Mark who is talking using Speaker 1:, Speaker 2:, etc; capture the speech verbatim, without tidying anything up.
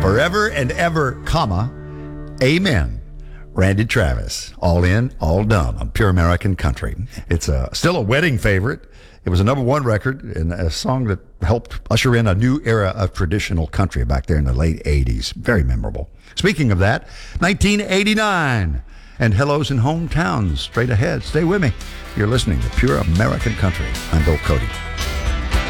Speaker 1: Forever and ever, comma, amen. Randy Travis, all in, all done on Pure American Country. It's a, still a wedding favorite. It was a number one record and a song that helped usher in a new era of traditional country back there in the late eighties. Very memorable. Speaking of that, nineteen eighty-nine and Hellos in Hometowns straight ahead. Stay with me. You're listening to Pure American Country. I'm Bill Cody.